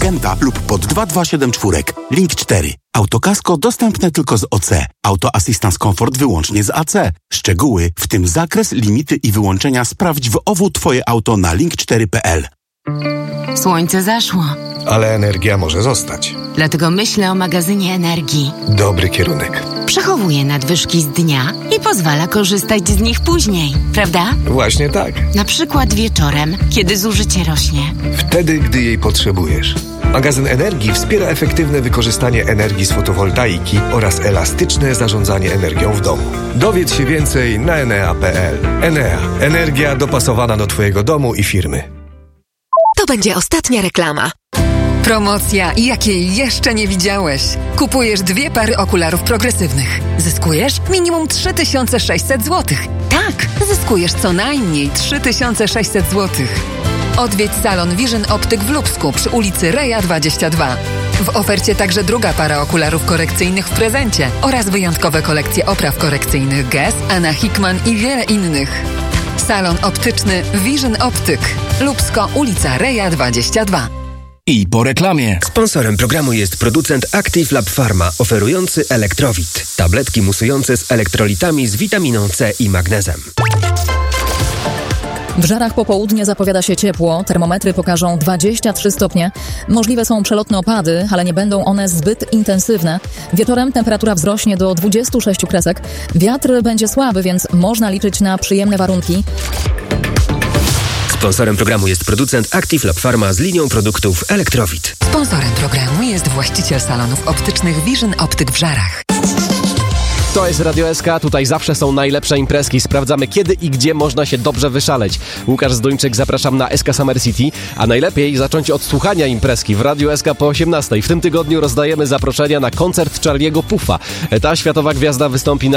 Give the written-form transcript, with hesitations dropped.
Magenta lub pod 2274. Link 4. Autokasko dostępne tylko z OC. Auto Assistance Comfort wyłącznie z AC. Szczegóły, w tym zakres, limity i wyłączenia sprawdź w OWU Twoje auto na link4.pl. Słońce zaszło. Ale energia może zostać. Dlatego myślę o magazynie energii. Dobry kierunek. Przechowuje nadwyżki z dnia i pozwala korzystać z nich później, prawda? Właśnie tak. Na przykład wieczorem, kiedy zużycie rośnie. Wtedy, gdy jej potrzebujesz. Magazyn energii wspiera efektywne wykorzystanie energii z fotowoltaiki oraz elastyczne zarządzanie energią w domu. Dowiedz się więcej na enea.pl. Enea. Energia dopasowana do Twojego domu i firmy. To będzie ostatnia reklama. Promocja, jakiej jeszcze nie widziałeś. Kupujesz 2 pary okularów progresywnych. Zyskujesz minimum 3600 zł. Tak, zyskujesz co najmniej 3600 zł. Odwiedź salon Vision Optyk w Lubsku przy ulicy Reja 22. W ofercie także druga para okularów korekcyjnych w prezencie oraz wyjątkowe kolekcje opraw korekcyjnych Guess, Anna Hickman i wiele innych. Salon optyczny Vision Optyk. Lubsko, ulica Reja 22. I po reklamie. Sponsorem programu jest producent Active Lab Pharma, oferujący Elektrowit. Tabletki musujące z elektrolitami z witaminą C i magnezem. W Żarach popołudnie zapowiada się ciepło, termometry pokażą 23 stopnie. Możliwe są przelotne opady, ale nie będą one zbyt intensywne. Wieczorem temperatura wzrośnie do 26 kresek. Wiatr będzie słaby, więc można liczyć na przyjemne warunki. Sponsorem programu jest producent Active Lab Pharma z linią produktów Elektrowit. Sponsorem programu jest właściciel salonów optycznych Vision Optyk w Żarach. To jest Radio SK, tutaj zawsze są najlepsze imprezki. Sprawdzamy, kiedy i gdzie można się dobrze wyszaleć. Łukasz Zduńczyk, zapraszam na SK Summer City, a najlepiej zacząć od słuchania imprezki w Radio SK po 18. W tym tygodniu rozdajemy zaproszenia na koncert Charlie'ego Puffa. Ta światowa gwiazda wystąpi na